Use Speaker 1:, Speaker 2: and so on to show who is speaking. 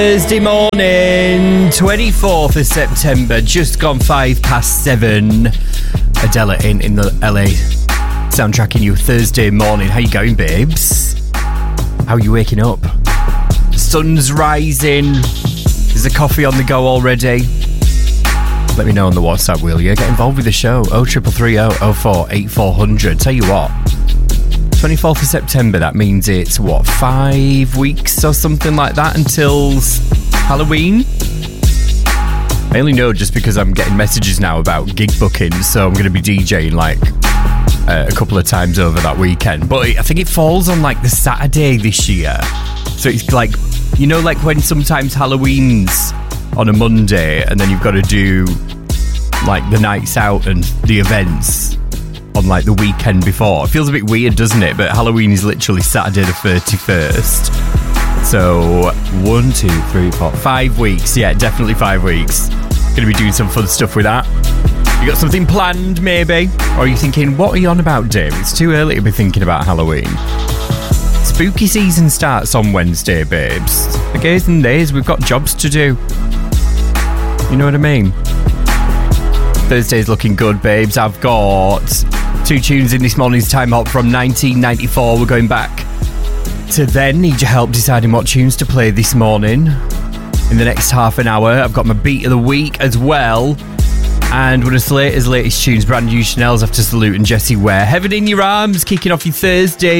Speaker 1: Thursday morning, 24th of September, just gone 7:05. Adela in the LA, soundtracking you Thursday morning. How you going, babes? How are you waking up? The sun's rising. Is the coffee on the go already? Let me know on the WhatsApp, will you? Get involved with the show. 0330 04 8400. Tell you what, 24th of September, that means it's, 5 weeks or something like that until Halloween? I only know just because I'm getting messages now about gig bookings, so I'm going to be DJing a couple of times over that weekend. But I think it falls on the Saturday this year. So it's like when sometimes Halloween's on a Monday and then you've got to do the nights out and the events on the weekend before. It feels a bit weird, doesn't it? But Halloween is literally Saturday the 31st. So 1, 2, 3, 4, 5 weeks. Yeah, definitely 5 weeks. Gonna be doing some fun stuff with that. You got something planned, maybe? Or are you thinking, what are you on about, Dave? It's too early to be thinking about Halloween. Spooky season starts on Wednesday, babes. The gays and days, we've got jobs to do. You know what I mean? Thursday's looking good, babes. I've got 2 tunes in this morning's time hop from 1994. We're going back to then. Need your help deciding what tunes to play this morning. In the next half an hour, I've got my beat of the week as well. And one of Slater's latest tunes, brand new Chanel's After Salute and Jessie Ware. Heaven in Your Arms, kicking off your Thursday.